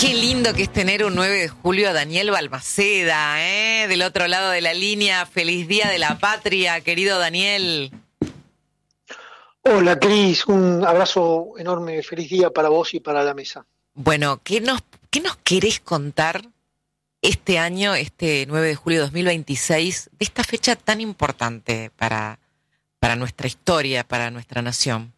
Qué lindo que es tener un 9 de julio a Daniel Balmaceda, del otro lado de la línea. Feliz Día de la Patria, querido Daniel. Hola Cris, un abrazo enorme, feliz día para vos y para la mesa. Bueno, ¿qué nos querés contar este año, este 9 de julio de 2026, de esta fecha tan importante para nuestra historia, para nuestra nación?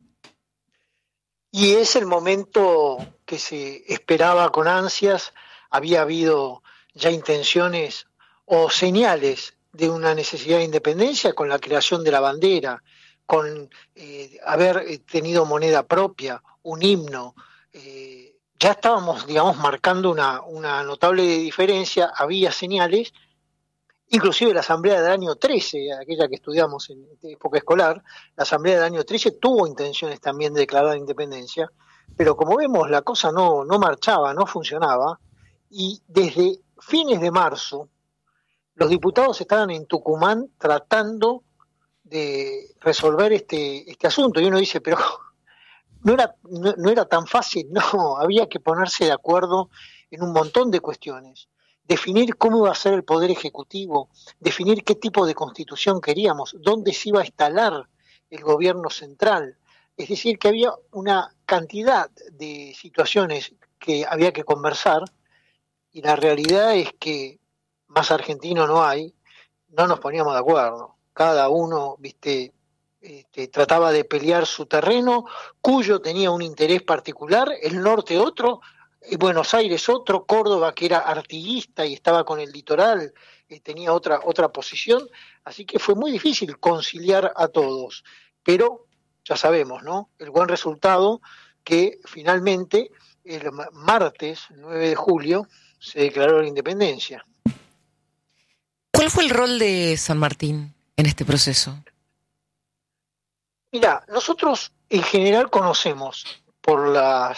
Y es el momento que se esperaba con ansias, había habido ya intenciones o señales de una necesidad de independencia con la creación de la bandera, con haber tenido moneda propia, un himno. Ya estábamos, digamos, marcando una notable diferencia, había señales. Inclusive la Asamblea del año 13, aquella que estudiamos en época escolar, la Asamblea del año 13 tuvo intenciones también de declarar independencia, pero como vemos la cosa no marchaba, no funcionaba, y desde fines de marzo los diputados estaban en Tucumán tratando de resolver este asunto, y uno dice, pero no era tan fácil, no, había que ponerse de acuerdo en un montón de cuestiones, definir cómo iba a ser el Poder Ejecutivo, definir qué tipo de constitución queríamos, dónde se iba a instalar el gobierno central. Es decir, que había una cantidad de situaciones que había que conversar y la realidad es que más argentino no hay, no nos poníamos de acuerdo. Cada uno, viste, trataba de pelear su terreno, Cuyo tenía un interés particular, el norte otro, Buenos Aires otro, Córdoba que era artiguista y estaba con el litoral, tenía otra posición, así que fue muy difícil conciliar a todos, pero ya sabemos, ¿no? El buen resultado que finalmente el martes 9 de julio se declaró la independencia. ¿Cuál fue el rol de San Martín en este proceso? Mira, nosotros en general conocemos por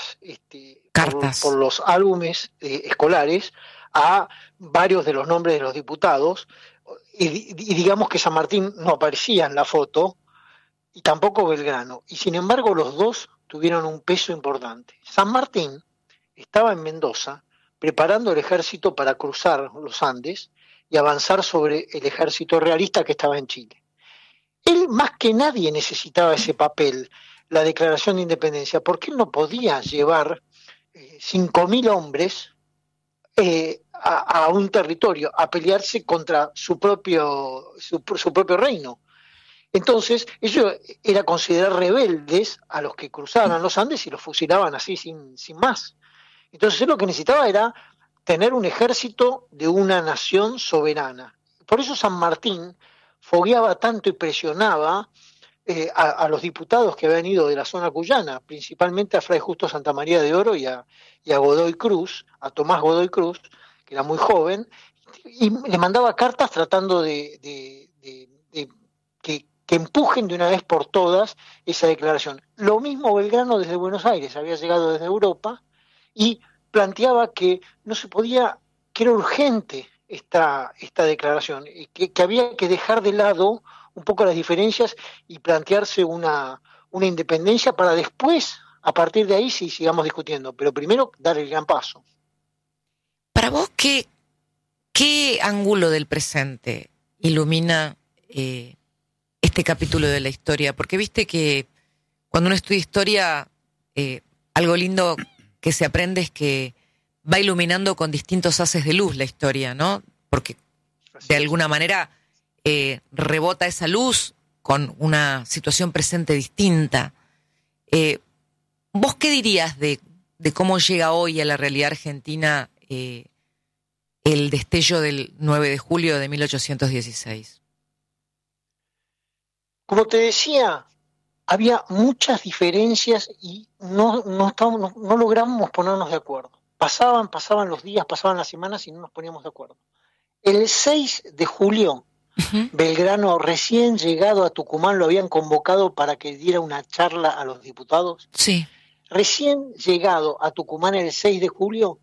por Cartas. los álbumes escolares a varios de los nombres de los diputados y digamos que San Martín no aparecía en la foto y tampoco Belgrano, y sin embargo los dos tuvieron un peso importante. San Martín estaba en Mendoza preparando el ejército para cruzar los Andes y avanzar sobre el ejército realista que estaba en Chile. Él más que nadie necesitaba ese papel, la declaración de independencia, porque él no podía llevar 5.000 hombres a un territorio, a pelearse contra su propio reino. Entonces, ellos era considerar rebeldes a los que cruzaban los Andes y los fusilaban así sin más. Entonces, él lo que necesitaba era tener un ejército de una nación soberana. Por eso San Martín fogueaba tanto y presionaba a los diputados que habían ido de la zona cuyana, principalmente a Fray Justo Santamaría de Oro y a Godoy Cruz, a Tomás Godoy Cruz, que era muy joven, y le mandaba cartas tratando de que empujen de una vez por todas esa declaración. Lo mismo Belgrano desde Buenos Aires, había llegado desde Europa y planteaba que no se podía, que era urgente esta declaración, que había que dejar de lado un poco las diferencias y plantearse una independencia para después, a partir de ahí, sí sigamos discutiendo, pero primero dar el gran paso. Para vos, ¿qué ángulo del presente ilumina este capítulo de la historia? Porque viste que cuando uno estudia historia, algo lindo que se aprende es que va iluminando con distintos haces de luz la historia, ¿no? Porque de alguna manera rebota esa luz con una situación presente distinta. ¿Vos qué dirías de cómo llega hoy a la realidad argentina el destello del 9 de julio de 1816? Como te decía, había muchas diferencias y no logramos ponernos de acuerdo. Pasaban los días, pasaban las semanas y no nos poníamos de acuerdo. El 6 de julio, Belgrano, recién llegado a Tucumán, lo habían convocado para que diera una charla a los diputados. Sí. Recién llegado a Tucumán el 6 de julio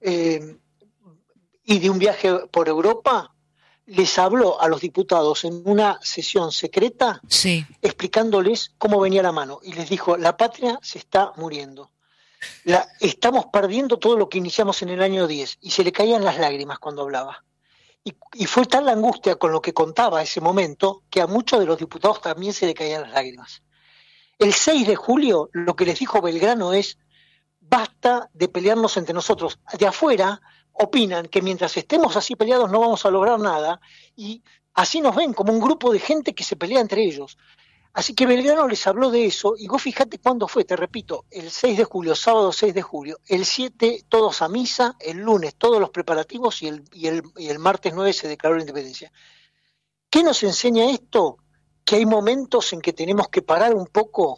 y de un viaje por Europa, les habló a los diputados en una sesión secreta, sí, explicándoles cómo venía la mano. Y les dijo, la patria se está muriendo. Estamos perdiendo todo lo que iniciamos en el año 10, y se le caían las lágrimas cuando hablaba. Y fue tal la angustia con lo que contaba ese momento que a muchos de los diputados también se le caían las lágrimas. El 6 de julio lo que les dijo Belgrano es: basta de pelearnos entre nosotros. De afuera opinan que mientras estemos así peleados no vamos a lograr nada, y así nos ven como un grupo de gente que se pelea entre ellos. Así que Belgrano les habló de eso, y vos fijate cuándo fue, te repito, el 6 de julio, sábado 6 de julio, el 7 todos a misa, el lunes todos los preparativos, y el martes 9 se declaró la independencia. ¿Qué nos enseña esto? Que hay momentos en que tenemos que parar un poco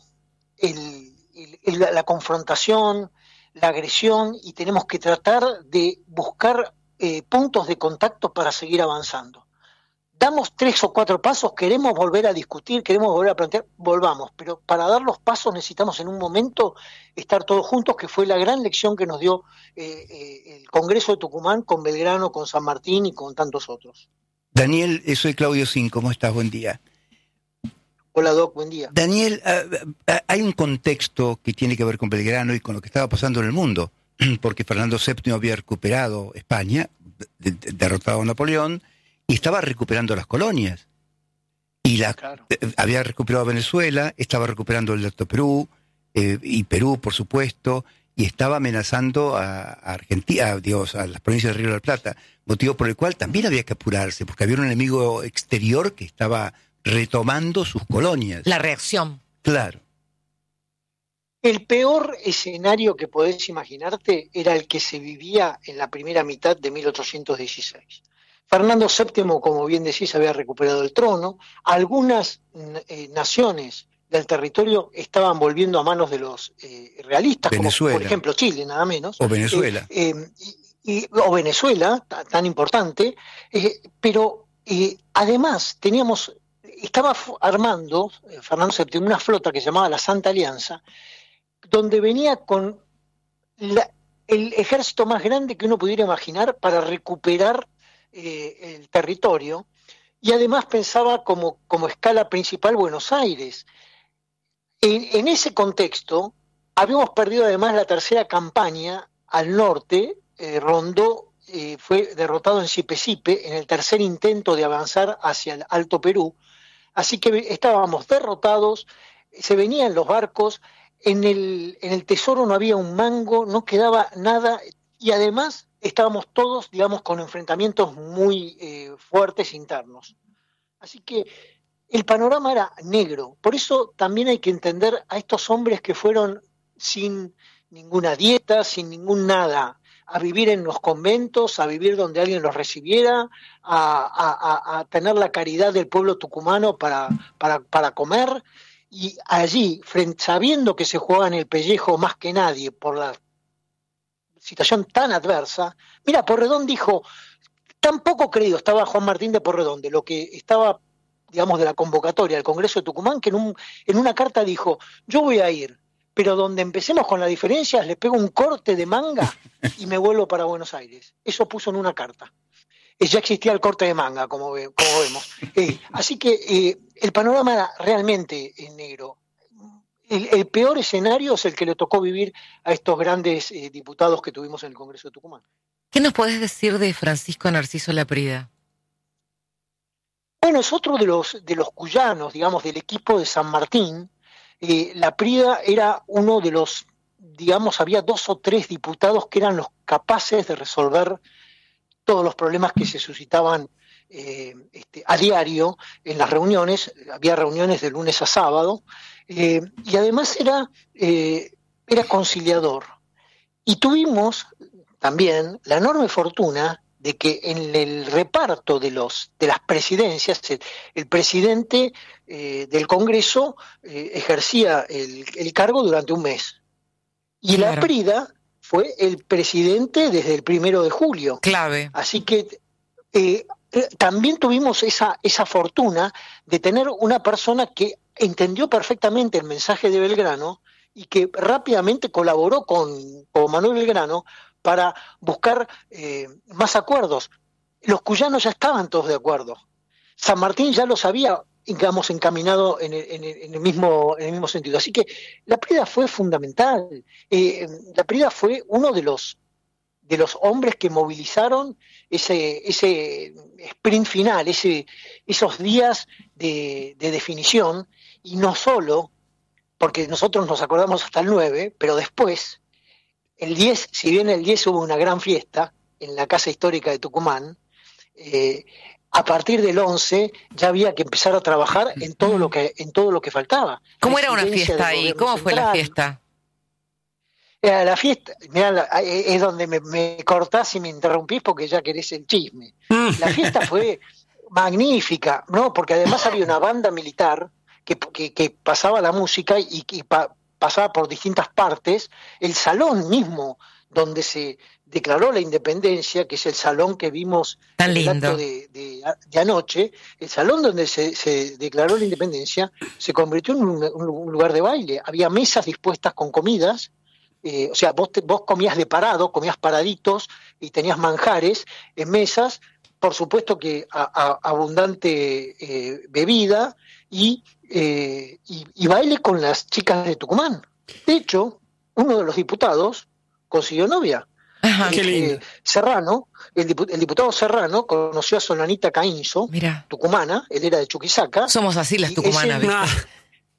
la confrontación, la agresión, y tenemos que tratar de buscar puntos de contacto para seguir avanzando. Damos 3 o 4 pasos, queremos volver a discutir, queremos volver a plantear, volvamos, pero para dar los pasos necesitamos en un momento estar todos juntos, que fue la gran lección que nos dio el Congreso de Tucumán con Belgrano, con San Martín y con tantos otros. Daniel, soy Claudio Sin, ¿cómo estás? Buen día. Hola Doc, buen día. Daniel, hay un contexto que tiene que ver con Belgrano y con lo que estaba pasando en el mundo, porque Fernando VII había recuperado España, derrotado a Napoleón, y estaba recuperando las colonias. Y claro. Había recuperado Venezuela, estaba recuperando el Alto Perú, y Perú, por supuesto, y estaba amenazando a Argentina, a las provincias de Río de la Plata, motivo por el cual también había que apurarse, porque había un enemigo exterior que estaba retomando sus colonias. La reacción. Claro. El peor escenario que podés imaginarte era el que se vivía en la primera mitad de 1816. Fernando VII, como bien decís, había recuperado el trono. Algunas naciones del territorio estaban volviendo a manos de los realistas, Venezuela, como por ejemplo Chile, nada menos. O Venezuela. O Venezuela, tan importante. Pero además estaba armando Fernando VII una flota que se llamaba la Santa Alianza, donde venía con el ejército más grande que uno pudiera imaginar para recuperar el territorio, y además pensaba como escala principal Buenos Aires. En ese contexto habíamos perdido además la tercera campaña al norte. Rondó fue derrotado en Sipe-Sipe en el tercer intento de avanzar hacia el Alto Perú, así que estábamos derrotados, se venían los barcos, en el tesoro no había un mango, no quedaba nada, y además estábamos todos, digamos, con enfrentamientos muy fuertes internos. Así que el panorama era negro. Por eso también hay que entender a estos hombres que fueron sin ninguna dieta, sin ningún nada, a vivir en los conventos, a vivir donde alguien los recibiera, a tener la caridad del pueblo tucumano para comer, y allí, sabiendo que se jugaban el pellejo más que nadie por la situación tan adversa. Mira, Porredón dijo, tan poco creído estaba Juan Martín de Porredón de lo que estaba, digamos, de la convocatoria del Congreso de Tucumán, que en una carta dijo: yo voy a ir, pero donde empecemos con las diferencias le pego un corte de manga y me vuelvo para Buenos Aires. Eso puso en una carta. Ya existía el corte de manga, como vemos. Así que el panorama era realmente negro. El peor escenario es el que le tocó vivir a estos grandes diputados que tuvimos en el Congreso de Tucumán. ¿Qué nos podés decir de Francisco Narciso Laprida? Bueno, es otro de los cuyanos, digamos, del equipo de San Martín. Laprida era uno de los, digamos, había 2 o 3 diputados que eran los capaces de resolver todos los problemas que se suscitaban a diario en las reuniones. Había reuniones de lunes a sábado. Y además era conciliador. Y tuvimos también la enorme fortuna de que en el reparto de las presidencias, el presidente del Congreso ejercía el cargo durante un mes. Y claro, Laprida fue el presidente desde el 1 de julio. Clave. Así que también tuvimos esa fortuna de tener una persona que entendió perfectamente el mensaje de Belgrano y que rápidamente colaboró con Manuel Belgrano para buscar más acuerdos. Los cuyanos ya estaban todos de acuerdo. San Martín ya los había digamos, encaminado en el mismo sentido. Así que Laprida fue fundamental. Laprida fue uno de los hombres que movilizaron ese sprint final, esos días de definición, y no solo, porque nosotros nos acordamos hasta el 9, pero después, el 10, si bien el 10 hubo una gran fiesta en la Casa Histórica de Tucumán, a partir del 11 ya había que empezar a trabajar en todo lo que faltaba. ¿Cómo era una fiesta ahí? ¿Cómo fue la fiesta? La fiesta, mirá, es donde me cortás y me interrumpís porque ya querés el chisme. La fiesta fue magnífica, ¿no? Porque además había una banda militar que pasaba la música y que pasaba por distintas partes. El salón mismo donde se declaró la independencia, que es el salón que vimos en el acto de anoche, el salón donde se declaró la independencia se convirtió en un lugar de baile. Había mesas dispuestas con comidas. O sea, vos comías de parado, comías paraditos y tenías manjares en mesas, por supuesto que abundante bebida y baile con las chicas de Tucumán. De hecho, uno de los diputados consiguió novia. Ajá, qué lindo. Serrano, el diputado Serrano conoció a Solanita Caínzo, tucumana, él era de Chuquisaca. Somos así las tucumanas, ¿viste?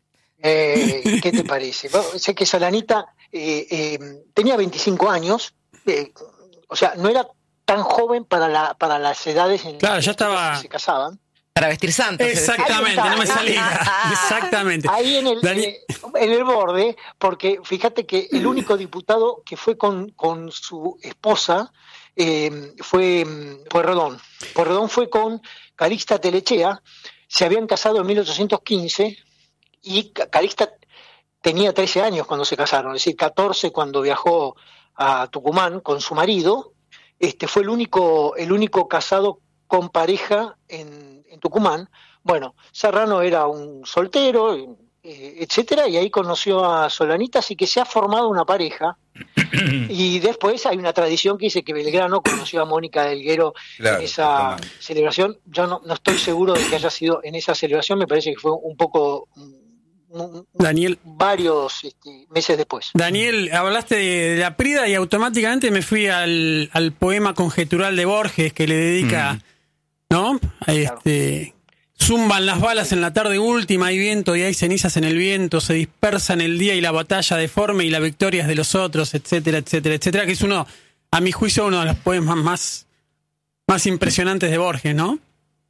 ¿Qué te parece? Sé que Solanita tenía 25 años, o sea, no era tan joven para las edades en claro, ya estaba... que se casaban. Para vestir santos. Exactamente, no me salía. Exactamente. Ahí en el borde, porque fíjate que el único diputado que fue con su esposa fue Pueyrredón. Pueyrredón fue con Calixta Telechea, se habían casado en 1815 y Calixta tenía 13 años cuando se casaron, es decir, 14 cuando viajó a Tucumán con su marido. Fue el único casado con pareja en Tucumán. Bueno, Serrano era un soltero, etcétera, y ahí conoció a Solanita, así que se ha formado una pareja. Y después hay una tradición que dice que Belgrano conoció a Mónica Delguero en esa celebración. Yo no estoy seguro de que haya sido en esa celebración, me parece que fue un poco... Daniel, varios meses después. Daniel, hablaste de Laprida y automáticamente me fui al poema conjetural de Borges que le dedica, ¿no? Claro. Zumban las balas en la tarde última, hay viento y hay cenizas en el viento, se dispersan el día y la batalla deforme y la victoria es de los otros, etcétera, etcétera, etcétera, que es a mi juicio, uno de los poemas más impresionantes de Borges, ¿no?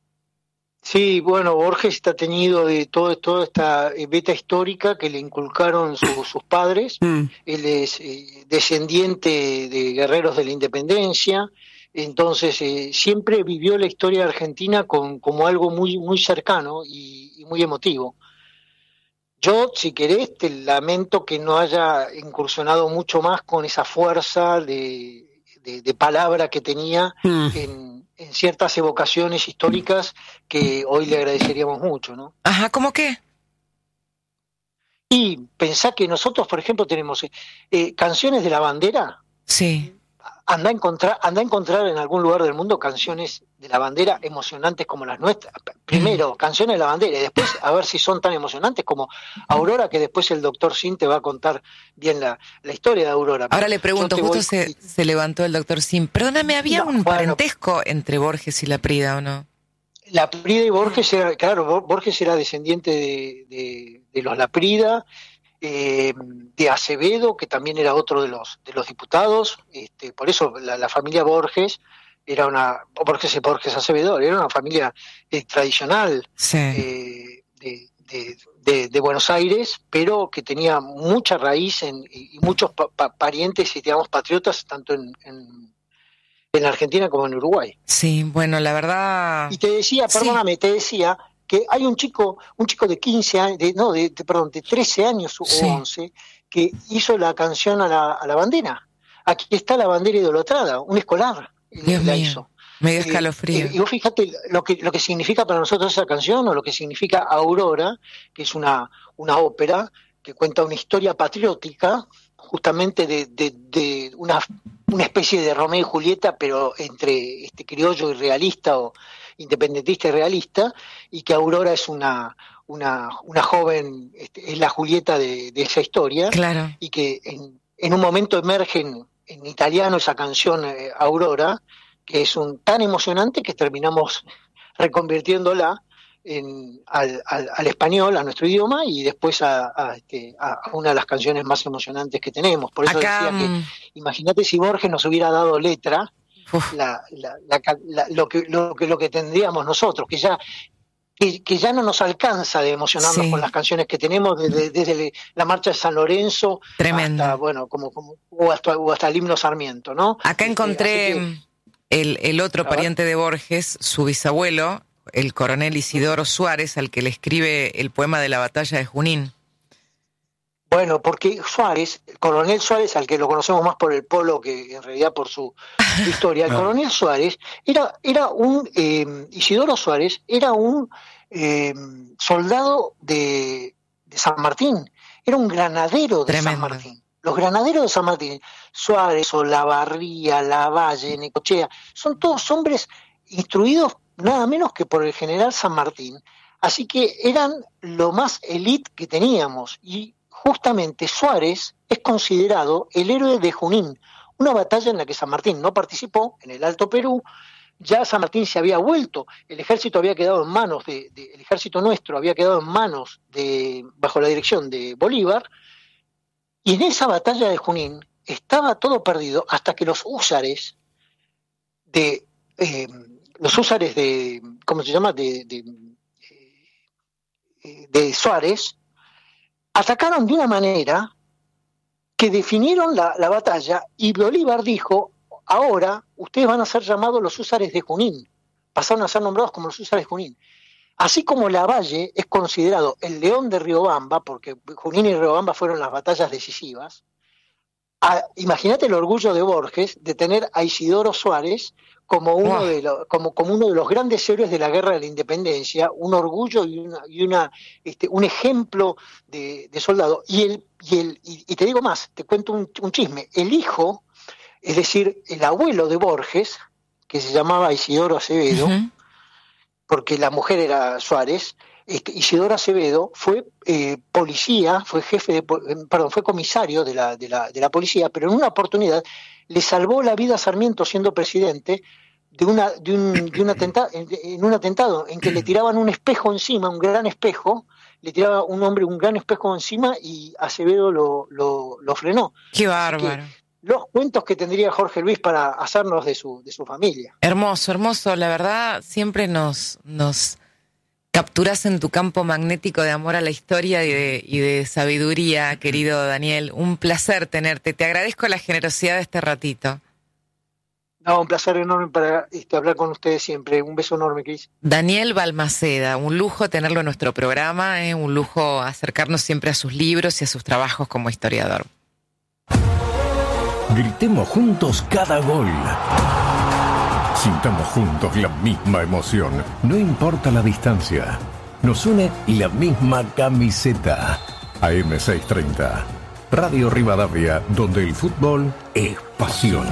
Sí, bueno, Borges está teñido de toda esta beta histórica que le inculcaron sus padres. Él es descendiente de guerreros de la independencia, entonces siempre vivió la historia de Argentina como algo muy, muy cercano y muy emotivo. Yo, si querés, te lamento que no haya incursionado mucho más con esa fuerza de palabra que tenía en ciertas evocaciones históricas que hoy le agradeceríamos mucho, ¿no? Ajá, ¿cómo qué? Y pensá que nosotros, por ejemplo, tenemos canciones de la bandera. Sí. Anda a encontrar en algún lugar del mundo canciones de la bandera emocionantes como las nuestras. Primero, canciones de la bandera, y después a ver si son tan emocionantes como Aurora, que después el doctor Sin te va a contar bien la historia de Aurora. Ahora le pregunto, justo se levantó el doctor Sin. Perdóname, ¿había un parentesco entre Borges y Laprida o no? Laprida y Borges, Borges era descendiente de los Laprida, de Acevedo, que también era otro de los diputados. Por eso la familia Borges era Borges Acevedo era una familia tradicional, sí, de Buenos Aires, pero que tenía mucha raíz y muchos parientes y, digamos, patriotas tanto en Argentina como en Uruguay. Sí, bueno, la verdad... Y te decía, perdóname, te decía que hay un chico de 15 años, de 13 años o 11, que hizo la canción a la bandera. Aquí está la bandera idolatrada, un escolar la hizo. Me dio escalofrío. Y vos fíjate lo que significa para nosotros esa canción, o lo que significa Aurora, que es una ópera que cuenta una historia patriótica, justamente de una especie de Romeo y Julieta, pero entre criollo y realista, independentista y realista, y que Aurora es una joven, es la Julieta de esa historia, claro. Y que en un momento emerge en italiano esa canción Aurora, que es tan emocionante que terminamos reconvirtiéndola al español, a nuestro idioma, y después a una de las canciones más emocionantes que tenemos. Por eso acá, decía que, imagínate si Borges nos hubiera dado letra, lo que tendríamos nosotros, que ya no nos alcanza de emocionarnos con las canciones que tenemos, desde la marcha de San Lorenzo tremendo, hasta, bueno, o hasta el himno Sarmiento, ¿no? Acá encontré el otro pariente de Borges, su bisabuelo, el coronel Isidoro Suárez, al que le escribe el poema de la batalla de Junín. Bueno, porque Suárez, el coronel Suárez, al que lo conocemos más por el polo que en realidad por su historia, el coronel Suárez era un Isidoro Suárez era un soldado de San Martín, era un granadero de San Martín. Los granaderos de San Martín, Suárez, Olavarría, Lavalle, Necochea, son todos hombres instruidos nada menos que por el general San Martín, así que eran lo más élite que teníamos, y justamente Suárez es considerado el héroe de Junín, una batalla en la que San Martín no participó, en el Alto Perú. Ya San Martín se había vuelto, el ejército había quedado en manos el ejército nuestro había quedado en manos bajo la dirección de Bolívar, y en esa batalla de Junín estaba todo perdido hasta que los húsares de ¿cómo se llama? de Suárez atacaron de una manera que definieron la batalla, y Bolívar dijo: ahora ustedes van a ser llamados los húsares de Junín, pasaron a ser nombrados como los húsares de Junín. Así como Lavalle es considerado el león de Riobamba, porque Junín y Riobamba fueron las batallas decisivas, imagínate el orgullo de Borges de tener a Isidoro Suárez como uno de los grandes héroes de la guerra de la independencia, un orgullo y un ejemplo de soldado. Y te digo más, te cuento un chisme. El hijo, es decir, el abuelo de Borges, que se llamaba Isidoro Acevedo, porque la mujer era Suárez, Isidoro Acevedo fue policía, fue fue comisario de la policía, pero en una oportunidad le salvó la vida a Sarmiento siendo presidente en un atentado en que le tiraban un espejo encima, un gran espejo, le tiraba un hombre un gran espejo encima y Acevedo lo frenó. ¡Qué bárbaro! Los cuentos que tendría Jorge Luis para hacernos de su familia. Hermoso, hermoso. La verdad, siempre nos capturas en tu campo magnético de amor a la historia y de sabiduría, querido Daniel. Un placer tenerte. Te agradezco la generosidad de este ratito. No, un placer enorme para hablar con ustedes siempre. Un beso enorme, Cris. Daniel Balmaceda, un lujo tenerlo en nuestro programa, un lujo acercarnos siempre a sus libros y a sus trabajos como historiador. Gritemos juntos cada gol. Sintamos juntos la misma emoción, no importa la distancia. Nos une la misma camiseta. AM630, Radio Rivadavia, donde el fútbol es pasión.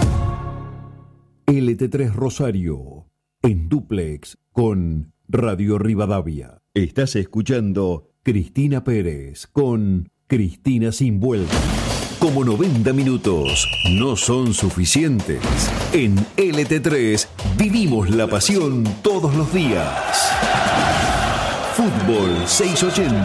LT3 Rosario, en dúplex con Radio Rivadavia. Estás escuchando Cristina Pérez con Cristina Sin Vuelta. Como 90 minutos no son suficientes, en LT3 vivimos la pasión todos los días. Fútbol 680.